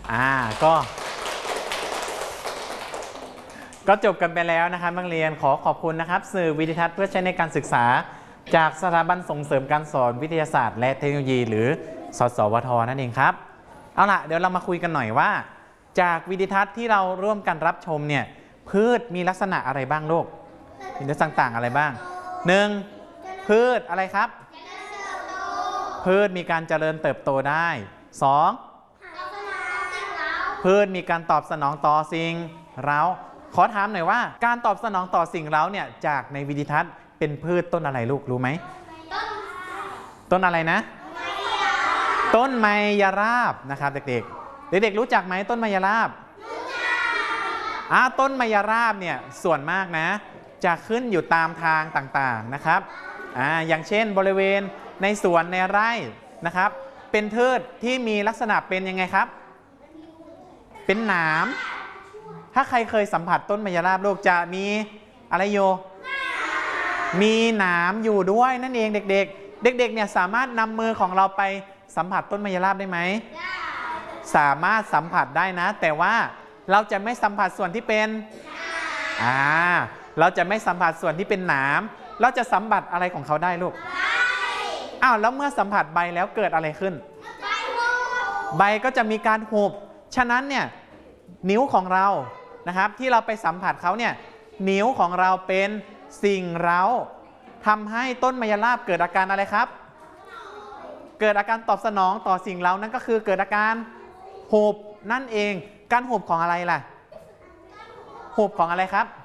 ก็ จบกันไปแล้วนะครับนักเรียนขอขอบคุณนะครับสื่อวิทยทัศน์เพื่อใช้ในการศึกษาจากสถาบันส่งเสริมการสอนวิทยาศาสตร์และเทคโนโลยีหรือสสวทนั่นเองครับเอาล่ะเดี๋ยวเรามาคุยกันหน่อยว่าจากวิทยทัศน์ที่เราร่วมกันรับชมเนี่ยพืชมีลักษณะอะไรบ้างลูกมีลักษณะต่างอะไรบ้าง1พืชอะไรครับพืชมีการเจริญเติบโตได้2พืชมีการตอบสนองต่อสิ่งเร้าขอถามหน่อยว่าการตอบสนองต่อสิ่งเร้าเนี่ยจากในวิทยทัศน์เป็นพืชต้นอะไรลูกรู้ไหมต้นอะไรนะต้นไมยราบนะครับเด็กๆรู้จักไหมต้นไมยราบต้นไมยราบเนี่ยส่วนมากนะจะขึ้นอยู่ตามทางต่างๆนะครับอย่างเช่นบริเวณในสวนในไร่นะครับเป็นพืชที่มีลักษณะเป็นยังไงครับเป็นหนามถ้าใครเคยสัมผัสต้นไมยราบลูกจะมีอะไรโยมีหนามอยู่ด้วยนั่นเองเด็กๆเนี่ยสามารถนำมือของเราไปสัมผัสต้นไมยราบได้ไหมสามารถสัมผัสได้นะแต่ว่าเราจะไม่สัมผัสส่วนที่เป็นเราจะไม่สัมผัสส่วนที่เป็นหนามเราจะสัมผัสอะไรของเขาได้ลูกแล้วเมื่อสัมผัสใบแล้วเกิดอะไรขึ้นใบก็จะมีการหุบฉะนั้นเนี่ยนิ้วของเรานะครับที่เราไปสัมผัสเขาเนี่ยนิ้วของเราเป็นสิ่งเร้าทำให้ต้นไมยราบเกิดอาการอะไรครับเกิดอาการตอบสนองต่อสิ่งเร้านั่นก็คือเกิดอาการหุบนั่นเองการหุบของอะไรล่ะหุบของอะไรครับ